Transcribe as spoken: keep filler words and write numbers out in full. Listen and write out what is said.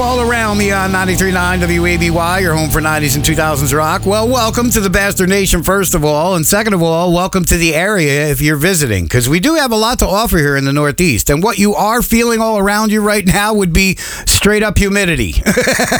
All around me on ninety-three point nine W A B Y, your home for nineties and two thousands rock. Well, welcome to the Bastard Nation, first of all. And second of all, welcome to the area if you're visiting, because we do have a lot to offer here in the Northeast. And what you are feeling all around you right now would be straight up humidity.